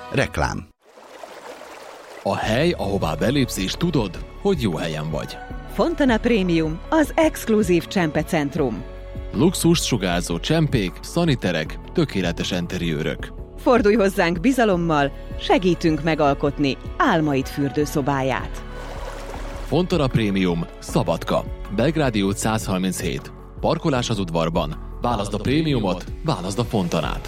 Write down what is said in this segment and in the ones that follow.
Reklám. A hely, ahová belépsz és tudod, hogy jó helyen vagy. Fontana Premium, az exkluzív csempecentrum. Luxust sugárzó csempék, szaniterek, tökéletes interiőrök. Fordulj hozzánk bizalommal, segítünk megalkotni álmaid fürdőszobáját. Fontana Premium, Szabadka, Belgrádi út 137. Parkolás az udvarban. Válaszd a prémiumot, válaszd a Fontanát.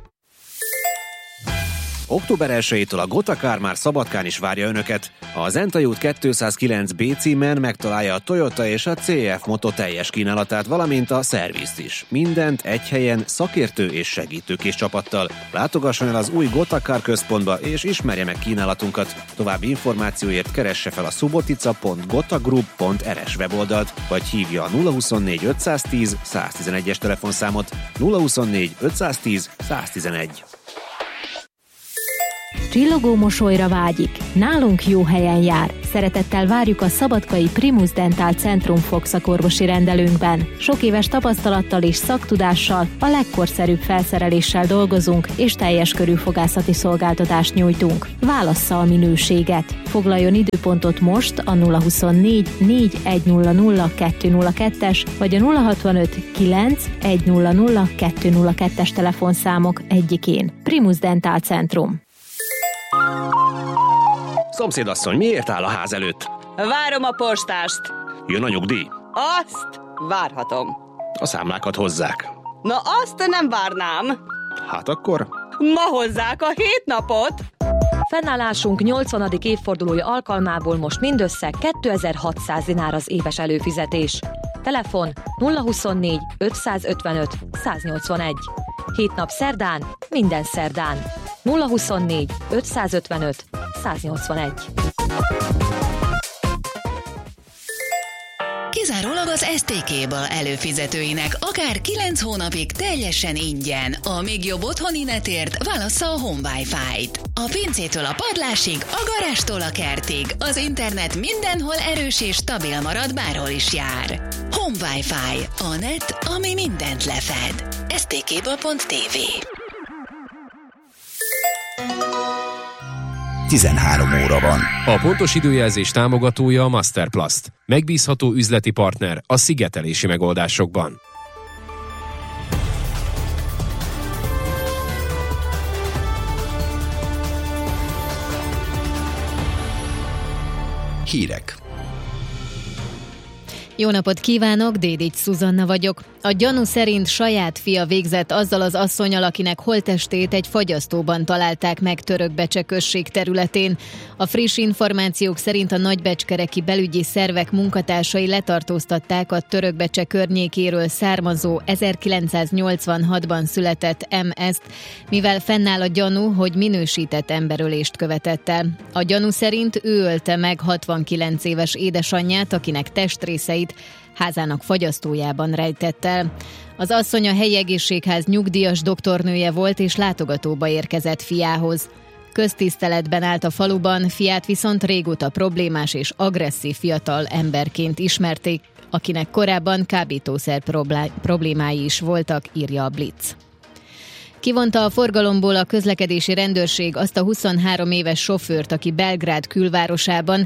Október 1-től a Gotakár már Szabadkán is várja Önöket. A Zentai út 209B címen megtalálja a Toyota és a CF Moto teljes kínálatát, valamint a szervizt is. Mindent egy helyen, szakértő és segítőkés csapattal. Látogasson el az új Gotakár központba és ismerje meg kínálatunkat. További információért keresse fel a subotica.gotagroup.rs weboldalt, vagy hívja a 024 510 111-es telefonszámot. 024 510 111. Csillogó mosolyra vágyik. Nálunk jó helyen jár. Szeretettel várjuk a szabadkai Primus Dental Centrum fogszakorvosi rendelőnkben. Sok éves tapasztalattal és szaktudással, a legkorszerűbb felszereléssel dolgozunk, és teljes körű fogászati szolgáltatást nyújtunk. Válassza a minőséget. Foglaljon időpontot most a 024 4100 202-es vagy a 065 9 100 202-es telefonszámok egyikén. Primus Dental Centrum. Szomszédasszony, miért áll a ház előtt? Várom a postást. Jön a nyugdíj? Azt várhatom. A számlákat hozzák. Na azt nem várnám. Hát akkor? Ma hozzák a 7 napot. Fennállásunk 80. évfordulója alkalmából most mindössze 2600 dinár az éves előfizetés. Telefon 024 555 181. 7 nap szerdán, minden szerdán. 024 555 181. Kizárólag az STK-ből előfizetőinek akár 9 hónapig teljesen ingyen. A még jobb otthoni netért válassza a Home Wi-Fi-t. A pincétől a padlásig, a garástól a kertig, az internet mindenhol erős és stabil marad, bárhol is jár. Home Wi-Fi, a net, ami mindent lefed. stkből.tv 13 óra van. A pontos időjelzés támogatója a Masterplast. Megbízható üzleti partner a szigetelési megoldásokban. Hírek. Jó napot kívánok, Dédics Szuzanna vagyok. A gyanú szerint saját fia végzett azzal az asszonnyal, akinek holttestét egy fagyasztóban találták meg Törökbecse község területén. A friss információk szerint a nagybecskereki belügyi szervek munkatársai letartóztatták a Törökbecse környékéről származó 1986-ban született MS-t, mivel fennáll a gyanú, hogy minősített emberölést követett el. A gyanú szerint ő ölte meg 69 éves édesanyját, akinek testrészeit házának fagyasztójában rejtett el. Az asszony a helyi egészségház nyugdíjas doktornője volt, és látogatóba érkezett fiához. Köztiszteletben állt a faluban, fiát viszont régóta problémás és agresszív fiatal emberként ismerték, akinek korábban kábítószer problémái is voltak, írja a Blitz. Kivonta a forgalomból a közlekedési rendőrség azt a 23 éves sofőrt, aki Belgrád külvárosában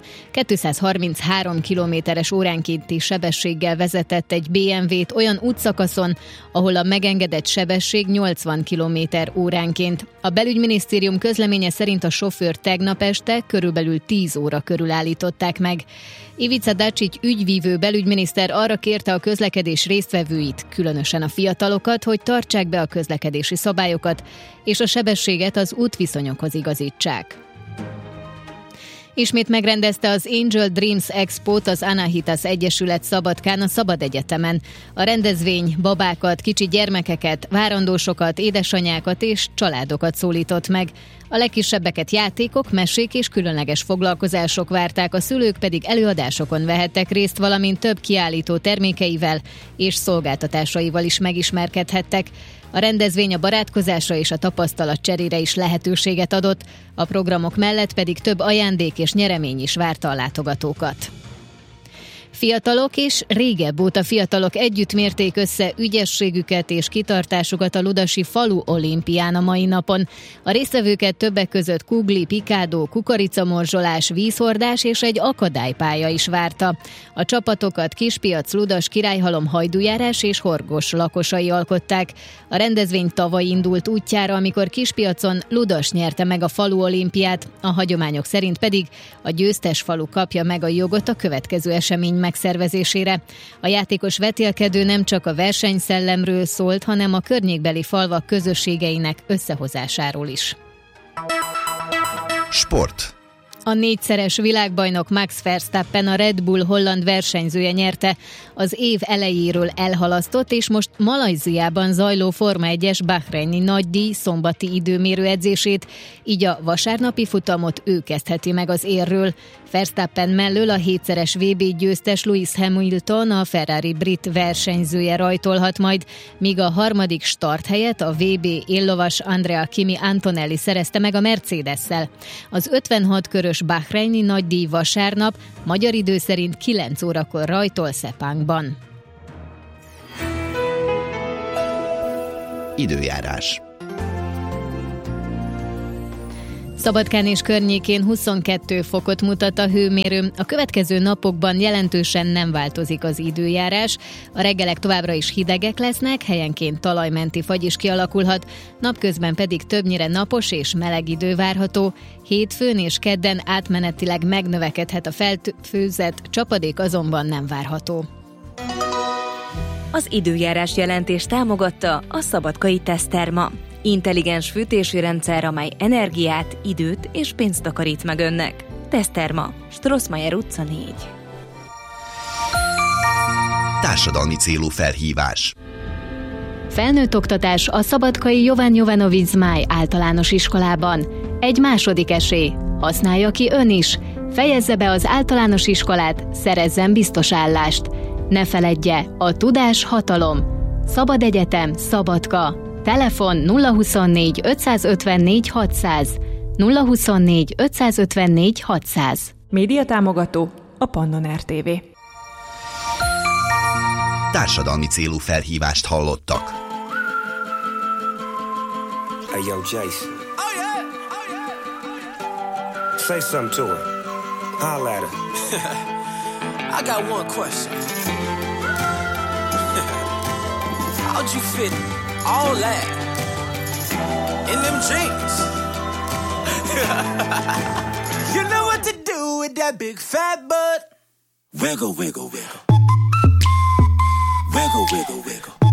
233 km/h óránkénti sebességgel vezetett egy BMW-t olyan útszakaszon, ahol a megengedett sebesség 80 km/h. A belügyminisztérium közleménye szerint a sofőr tegnap este körülbelül 10 óra körül állították meg. Ivica Dačić ügyvívő belügyminiszter arra kérte a közlekedés résztvevőit, különösen a fiatalokat, hogy tartsák be a közlekedési szabályokat, és a sebességet az útviszonyokhoz igazítsák. Ismét megrendezte az Angel Dreams Expo-t az Anahitas Egyesület Szabadkán a Szabad Egyetemen. A rendezvény babákat, kicsi gyermekeket, várandósokat, édesanyákat és családokat szólított meg. A legkisebbeket játékok, mesék és különleges foglalkozások várták, a szülők pedig előadásokon vehettek részt, valamint több kiállító termékeivel és szolgáltatásaival is megismerkedhettek. A rendezvény a barátkozásra és a tapasztalatcserére is lehetőséget adott, a programok mellett pedig több ajándék és nyeremény is várta a látogatókat. Fiatalok és régebb óta fiatalok együtt mérték össze ügyességüket és kitartásukat a ludasi falu olimpián a mai napon. A résztvevőket többek között kugli, pikádó, kukoricamorzsolás, vízhordás és egy akadálypálya is várta. A csapatokat Kispiac, Ludas, Királyhalom, Hajdújárás és Horgos lakosai alkották. A rendezvény tavaly indult útjára, amikor Kispiacon Ludas nyerte meg a falu olimpiát, a hagyományok szerint pedig a győztes falu kapja meg a jogot a következő esemény megszervezésére. A játékos vetélkedő nem csak a versenyszellemről szólt, hanem a környékbeli falvak közösségeinek összehozásáról is. Sport. A 4-szeres világbajnok Max Verstappen, a Red Bull holland versenyzője nyerte az év elejéről elhalasztott, és most Malajziában zajló Forma 1-es bahreini nagydíj szombati időmérő edzését, így a vasárnapi futamot ő kezdheti meg az érről. Verstappen mellől a 7-szeres VB győztes Lewis Hamilton, a Ferrari brit versenyzője rajtolhat majd, míg a harmadik starthelyet a VB éllovas Andrea Kimi Antonelli szerezte meg a Mercedes-szel. Az 56 körös bahreini nagydíj vasárnap magyar idő szerint 9 órakor rajtol Sepangban. Időjárás. Szabadkán és környékén 22 fokot mutat a hőmérő. A következő napokban jelentősen nem változik az időjárás. A reggelek továbbra is hidegek lesznek, helyenként talajmenti fagy is kialakulhat, napközben pedig többnyire napos és meleg idő várható. Hétfőn és kedden átmenetileg megnövekedhet a felfőzet, csapadék azonban nem várható. Az időjárás jelentés támogatta a Szabadkai Teszterma. Intelligens fűtési rendszer, amely energiát, időt és pénzt takarít meg önnek. Teszterma, Strossmayer utca 4. Társadalmi célú felhívás. Felnőtt oktatás a szabadkai Jovan Jovanovic Zmáj általános iskolában. Egy második esély. Használja ki ön is. Fejezze be az általános iskolát, szerezzen biztos állást. Ne feledje, a tudás hatalom. Szabad Egyetem, Szabadka. Telefon 024 554 600. 024 554 600. Média támogató a Pannon RTV. Társadalmi célú felhívást hallottak. Hey yo, Jason. Oh yeah, oh yeah. Say something to her. Holla at her. I got one question. How'd you fit all that in them jeans? You know what to do with that big fat butt. Wiggle, wiggle, wiggle. Wiggle, wiggle, wiggle.